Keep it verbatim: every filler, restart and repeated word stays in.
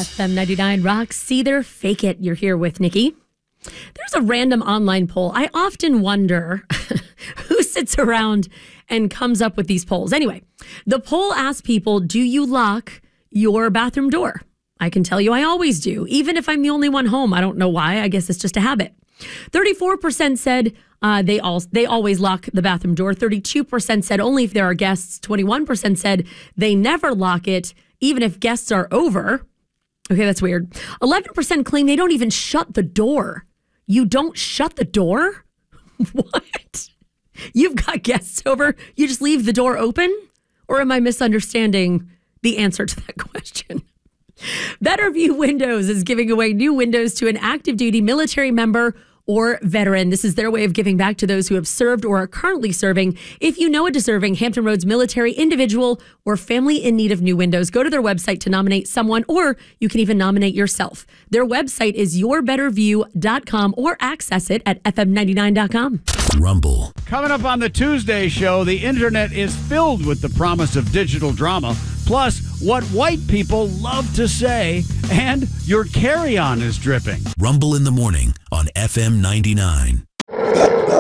F M ninety-nine rocks. See there, fake it. You're here with Nikki. There's a random online poll. I often wonder who sits around and comes up with these polls. Anyway, the poll asks people, do you lock your bathroom door? I can tell you I always do, even if I'm the only one home. I don't know why. I guess it's just a habit. thirty-four percent said uh, they all they always lock the bathroom door. thirty-two percent said only if there are guests. twenty-one percent said they never lock it, even if guests are over. Okay, that's weird. eleven percent claim they don't even shut the door. You don't shut the door? What? You've got guests over, you just leave the door open? Or am I misunderstanding the answer to that question? Better View Windows is giving away new windows to an active duty military member or veteran. This is their way of giving back to those who have served or are currently serving. If you know a deserving Hampton Roads military individual or family in need of new windows, go to their website to nominate someone, or you can even nominate yourself. Their website is your better view dot com or access it at F M ninety-nine dot com. Rumble. Coming up on the Tuesday show, the internet is filled with the promise of digital drama, plus what white people love to say, and your carry-on is dripping. Rumble in the morning on F M ninety-nine.